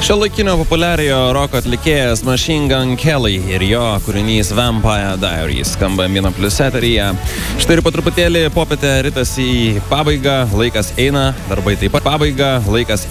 Šiuolaikinio populiariojo roko atlikėjas Machine Gun Kelly ir jo kūrinys Vampire Diaries skamba Mino Plius eteryje. Štai ir po truputėlį popietė ritasi į pabaigą, laikas eina, darbai taip pat pabaiga, laikas